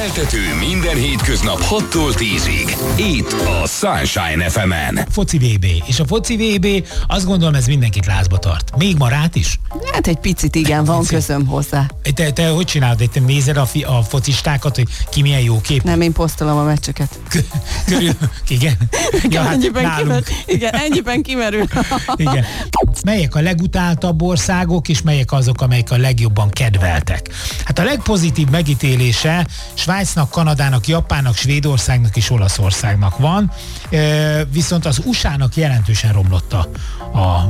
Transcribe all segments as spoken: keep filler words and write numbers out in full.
Keltető minden hétköznap hattól tízig. Itt a Sunshine ef emen. Foci vé bé. És a foci vé bé, azt gondolom, ez mindenkit lázba tart. Még marát is? Hát egy picit igen, van közöm hozzá. Te, te hogy csinálod? Te nézed a, fi, a focistákat, hogy ki milyen jó kép? Nem, én posztolom a meccseket. Körül, igen. Ja, hát ennyiben kimerül. Igen, ennyiben kimerül. Igen. Melyek a legutáltabb országok, és melyek azok, amelyek a legjobban kedveltek? Hát a legpozitív megítélése Svájcnak, Kanadának, Japánnak, Svédországnak és Olaszországnak van, viszont az u es á-nak jelentősen romlott a, a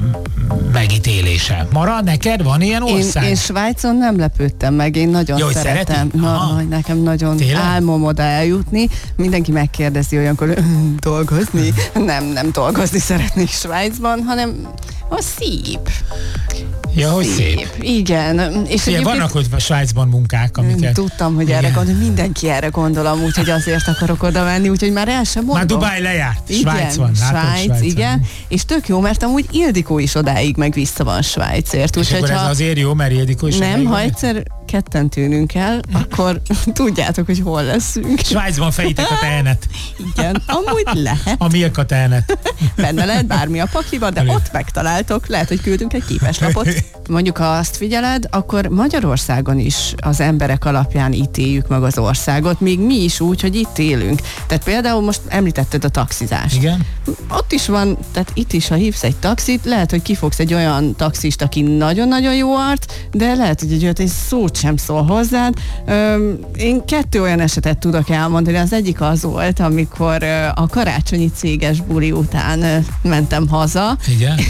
megítélése. Mara, neked van ilyen ország? Én, én Svájcon nem lepődtem meg, én nagyon Jó, szeretem. Na, nekem nagyon Tényleg? álmom oda eljutni. Mindenki megkérdezi olyankor, dolgozni? Nem, nem dolgozni szeretnék Svájcban, hanem a szép. Ja, hogy szép. szép. Igen. És Ugye, vannak ott a Svájcban munkák, amiket... Tudtam, hogy igen. erre gondol, mindenki erre gondol, úgyhogy azért akarok oda menni, úgyhogy már el sem mondom. Már Dubáj lejárt, igen, Svájc van. Svájc, Svájc, igen. És tök jó, mert amúgy Ildikó is odáig meg vissza van Svájcért. És akkor ez azért jó, mert Ildikó is Nem, ha egyszer ketten tűnünk el, akkor tudjátok, hogy hol leszünk. Svájcban fejítek a tehenet. Igen, amúgy lehet. A Milka tehenet. Benne lehet bármi a pakliba, de ott megtaláltok, lehet, hogy küldünk egy képeslapot. Mondjuk, ha azt figyeled, akkor Magyarországon is az emberek alapján ítéljük meg az országot, még mi is úgy, hogy itt élünk. Tehát például most említetted a taxizást. Igen. Ott is van, tehát itt is, ha hívsz egy taxit, lehet, hogy kifogsz egy olyan taxist, aki nagyon-nagyon jó arc, de lehet, hogy egy olyat, egy szót sem szól hozzád. Én kettő olyan esetet tudok elmondani. Az egyik az volt, amikor a karácsonyi céges buli után mentem haza. Igen.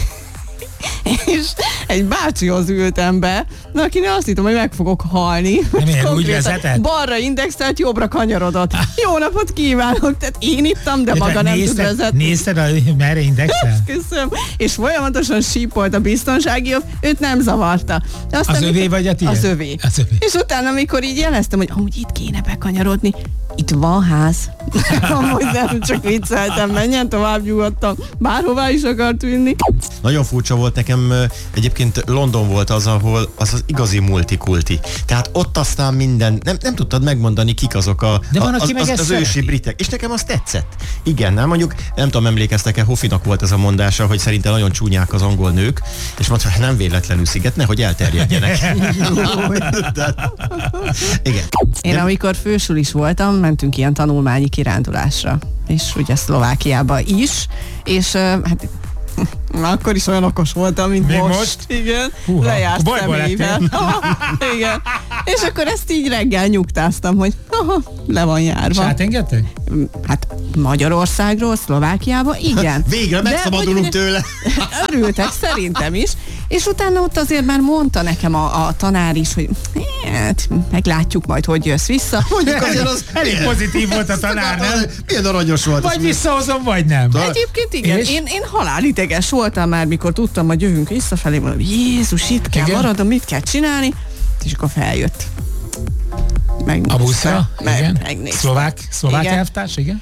És egy bácsihoz ültem be, de akinek azt hittem, hogy meg fogok halni. Nem, úgy vezetett? Balra indexelt, jobbra kanyarodott. Jó napot kívánok! Tehát én ittam, de, de maga nem tud vezetni. Nézted, a, merre indexel? Köszönöm. És folyamatosan sípolt a biztonsági jobb, őt nem zavarta. De aztán az övé vagy a tiéd? Az övé. Az övé. És utána, amikor így jeleztem, hogy amúgy itt kéne bekanyarodni, itt van ház. Amúgy nem, csak vicceltem, menjen tovább nyugodtan. Bárhová is akart vinni. Nagyon furcsa volt nekem, egyébként London volt az, ahol az az igazi multikulti. Tehát ott aztán minden, nem, nem tudtad megmondani, kik azok a, De van, a, az, az, az ősi britek. És nekem az tetszett. Igen, nem mondjuk, nem tudom, emlékeztek-e, Hofinak volt ez a mondása, hogy szerintem nagyon csúnyák az angol nők, és mondta, hogy nem véletlenül sziget, nehogy elterjedjenek. De, igen. Én De, amikor fősulis voltam, mentünk ilyen tanulmányi kirándulásra, és ugye Szlovákiába is, és hát akkor is olyan okos voltam, mint Még most. most? Igen. Húha, lejárt személyvel. Igen. És akkor ezt így reggel nyugtáztam, hogy aha, le van járva. És átengedtek? Hát Magyarországról, Szlovákiába, igen. Végre megszabadulunk De, tőle. Örültek, szerintem is. És utána ott azért már mondta nekem a, a tanár is, hogy hát, meglátjuk majd, hogy jössz vissza. Mondjuk azért az elég pozitív volt a tanár, nem? Milyen aranyos volt. Vagy visszahozom, vagy nem. Egyébként igen, én, én halálideges voltam már, mikor tudtam, hogy jövünk visszafelé, mondom, Jézus, itt kell maradnom, mit kell csinálni, és akkor feljött. Megnézte. A buszra? Meg, igen. megnézte. Szlovák, szlovák Igen. elvtárs, igen?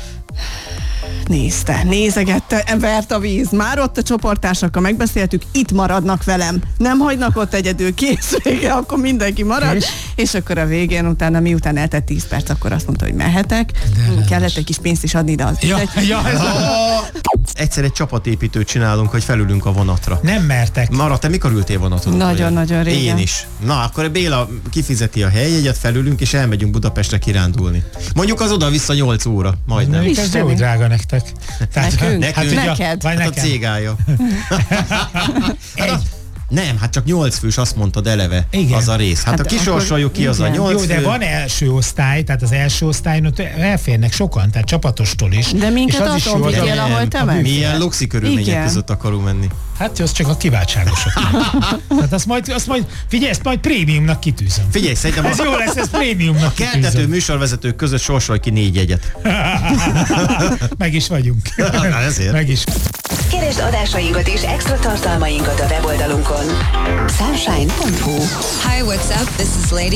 Nézte, nézegette, vert a víz. Már ott a csoporttársakkal megbeszéltük, itt maradnak velem. Nem hagynak ott egyedül, kész vége, akkor mindenki marad. És? és akkor a végén, utána miután eltett tíz perc, akkor azt mondta, hogy mehetek. De kellett egy kis pénzt is adni, de az ja, egy... ja, ez a... Egyszer egy csapatépítőt csinálunk, hogy felülünk a vonatra. Nem mertek. Mara, te mikor ültél vonaton? Nagyon-nagyon régen. Én is. Na, akkor Béla kifizeti a helyjegyet, felülünk, és elmegyünk Budapestre kirándulni. Mondjuk az oda-vissza nyolc óra, majdnem. Ez jó drága nektek. Tehát, nekünk? Hát, Nekünk? ugye, Neked? hát nekem. a cégája. Egy. Nem, hát csak nyolc fős, azt mondtad eleve, igen. Az a rész. Hát, hát ha kisorsoljuk ki, az a nyolc Jó, de fő. van első osztály, tehát az első osztályon ott elférnek sokan, tehát csapatostól is. De minket azon vigyél, ahol te mentél. Milyen luxi körülmények között akarunk menni. Hát az csak a kiváltságosok. Tehát azt majd, azt majd, figyelj, ezt majd prémiumnak kitűzöm. Figyelj, szerintem ez a... jó lesz, ez prémiumnak a keltető műsorvezetők között sorsolj ki négy jegyet. Meg is vagyunk. Na, ezért. Meg is. Keresd adásainkat és extra tartalmainkat a weboldalunkon. sunshine pont hu. Hi, what's up? This is Lady